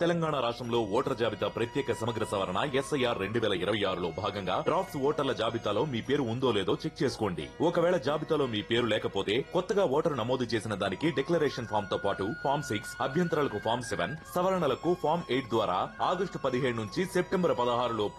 తెలంగాణ రాష్ట్రంలో ఓటర్ల జాబితా ప్రత్యేక సమగ్ర సవరణ SIR 2026లో భాగంగా డ్రాఫ్ట్స్ ఓటర్ల జాబితాలో మీ పేరు ఉందో లేదో చెక్ చేసుకోండి. ఒకవేళ జాబితాలో మీ పేరు లేకపోతే కొత్తగా ఓటరు నమోదు చేసిన దానికి డిక్లరేషన్ ఫామ్ తో పాటు ఫామ్ 6, అభ్యంతరాలకు ఫామ్ 7, సవరణలకు ఫామ్ 8 ద్వారా ఆగస్టు 17 నుంచి సెప్టెంబర్ 16 లోపు